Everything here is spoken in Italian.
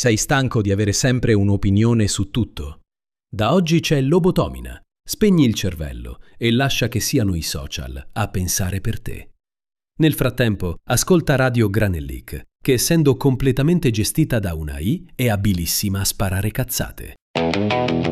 Sei stanco di avere sempre un'opinione su tutto? Da oggi c'è Lobotomina. Spegni il cervello e lascia che siano i social a pensare per te. Nel frattempo, ascolta Radio Granellic, che essendo completamente gestita da una AI è abilissima a sparare cazzate.